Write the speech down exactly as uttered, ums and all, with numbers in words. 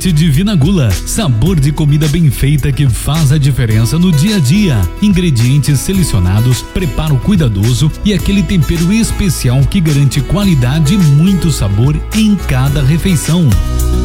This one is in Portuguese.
Restaurante Divina Gula, sabor de comida bem feita que faz a diferença no dia a dia. Ingredientes selecionados, preparo cuidadoso e aquele tempero especial que garante qualidade e muito sabor em cada refeição.